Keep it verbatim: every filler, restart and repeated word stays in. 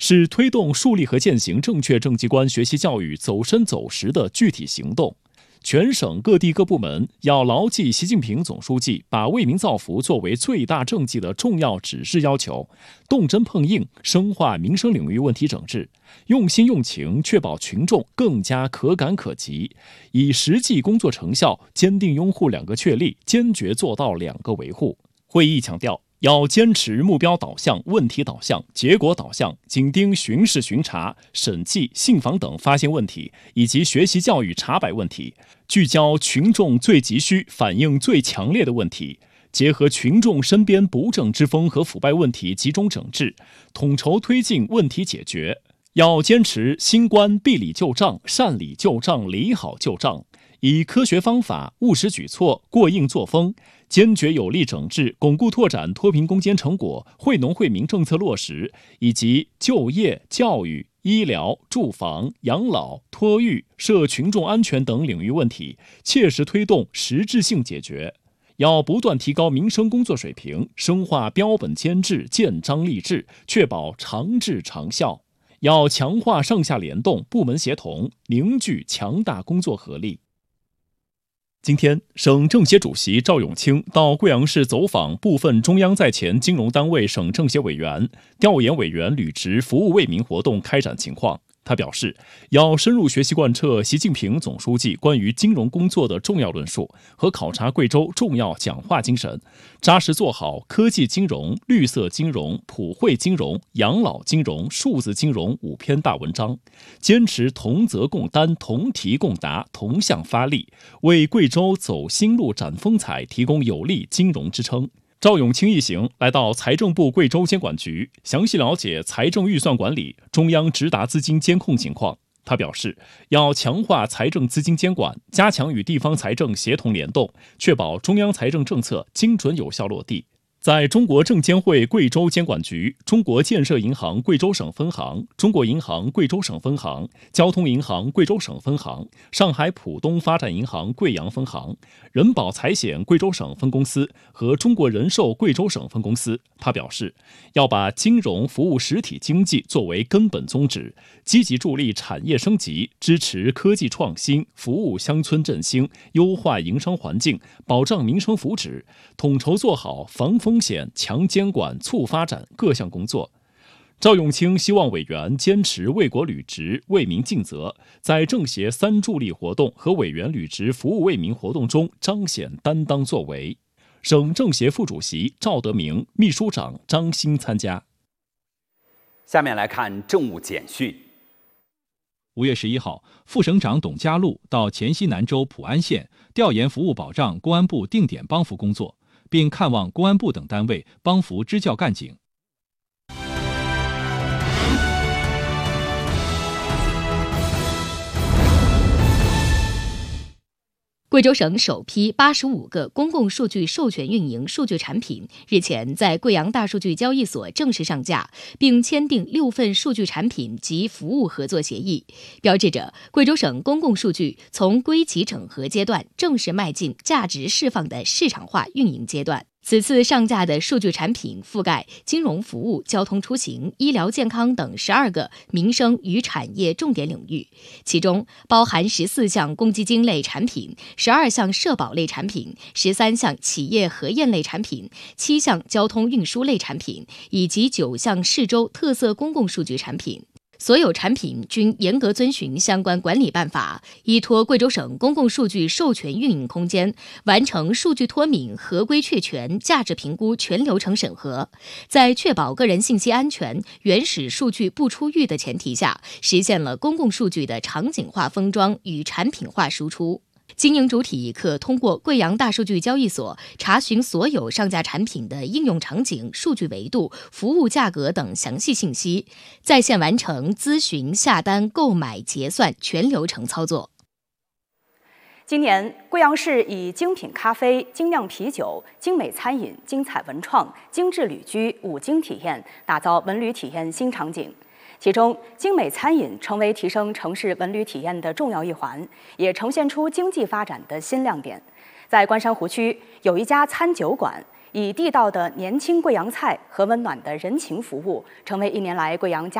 是推动树立和践行正确政绩观学习教育走深走实的具体行动。全省各地各部门要牢记习近平总书记把为民造福作为最大政绩的重要指示要求，动真碰硬，深化民生领域问题整治，用心用情，确保群众更加可感可及，以实际工作成效坚定拥护两个确立，坚决做到两个维护。会议强调，要坚持目标导向、问题导向、结果导向，紧盯巡视巡查、审计、信访等发现问题以及学习教育查摆问题，聚焦群众最急需、反应最强烈的问题，结合群众身边不正之风和腐败问题集中整治，统筹推进问题解决。要坚持新官闭里旧账、善理旧账、理好旧账，以科学方法、务实举措、过硬作风，坚决有力整治、巩固拓展脱贫攻坚成果、惠农惠民政策落实，以及就业、教育、医疗、住房、养老、托育、社群众安全等领域问题，切实推动实质性解决。要不断提高民生工作水平，深化标本兼治、建章立制，确保长治长效。要强化上下联动、部门协同，凝聚强大工作合力。今天，省政协主席赵永清到贵阳市走访部分中央在前金融单位省政协委员，调研委员履职服务为民活动开展情况。他表示，要深入学习贯彻习近平总书记关于金融工作的重要论述和考察贵州重要讲话精神，扎实做好科技金融、绿色金融、普惠金融、养老金融、数字金融五篇大文章，坚持同责共担、同题共答、同向发力，为贵州走新路展风采提供有力金融支撑。赵永清一行来到财政部贵州监管局，详细了解财政预算管理、中央直达资金监控情况。他表示，要强化财政资金监管，加强与地方财政协同联动，确保中央财政政策精准有效落地。在中国证监会贵州监管局、中国建设银行贵州省分行、中国银行贵州省分行、交通银行贵州省分行、上海浦东发展银行贵阳分行、人保财险贵州省分公司和中国人寿贵州省分公司，他表示，要把金融服务实体经济作为根本宗旨，积极助力产业升级，支持科技创新，服务乡村振兴，优化营商环境，保障民生福祉，统筹做好防风险、强监管、促发展各项工作。赵永清希望委员坚持为国履职、为民尽责，在政协三助力活动和委员履职服务为民活动中彰显担当作为。省政协副主席赵德明、秘书长张欣参加。 下面来看政务简讯。 五月十一号，副省长董家禄到黔西南州普安县调研服务保障公安部定点帮扶工作，并看望公安部等单位帮扶支教干警。 贵州省首批八十五个公共数据授权运营数据产品日前在贵阳大数据交易所正式上架，并签订六份数据产品及服务合作协议，标志着贵州省公共数据从归集整合阶段正式迈进价值释放的市场化运营阶段。此次上架的数据产品覆盖金融服务、交通出行、医疗健康等十二个民生与产业重点领域，其中包含十四项公积金类产品、十二项社保类产品、十三项企业核验类产品、七项交通运输类产品以及九项市州特色公共数据产品。所有产品均严格遵循相关管理办法，依托贵州省公共数据授权运营空间，完成数据脱敏、合规确权、价值评估全流程审核，在确保个人信息安全、原始数据不出狱的前提下，实现了公共数据的场景化封装与产品化输出。经营主体可通过贵阳大数据交易所查询所有上架产品的应用场景、数据维度、服务价格等详细信息，在线完成咨询、下单、购买、结算全流程操作。 今年，贵阳市以精品咖啡、精酿啤酒、精美餐饮、精彩文创、精致旅居五精体验，打造文旅体验新场景。其中，精美餐饮成为提升城市文旅体验的重要一环，也呈现出经济发展的新亮点。在关山湖区，有一家餐酒馆，以地道的年轻贵阳菜和温暖的人情服务，成为一年来贵阳家